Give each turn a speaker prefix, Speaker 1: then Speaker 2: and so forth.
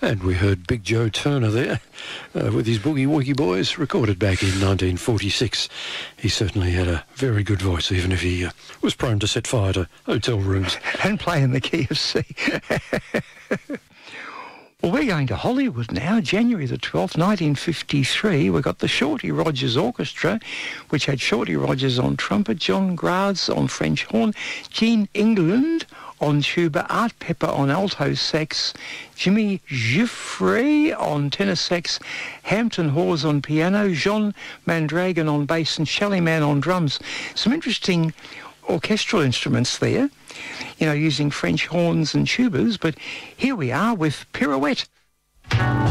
Speaker 1: And we heard Big Joe Turner there with his Boogie Woogie Boys, recorded back in 1946. He certainly had a very good voice, even if he was prone to set fire to hotel rooms.
Speaker 2: And play in the key of C. Well, we're going to Hollywood now, January the 12th, 1953. We've got the Shorty Rogers Orchestra, which had Shorty Rogers on trumpet, John Graz on French horn, Gene England on tuba, Art Pepper on alto sax, Jimmy Giuffre on tenor sax, Hampton Hawes on piano, Jean Mandragon on bass and Shelley Mann on drums. Some interesting orchestral instruments there, using French horns and tubas, but here we are with Pirouette.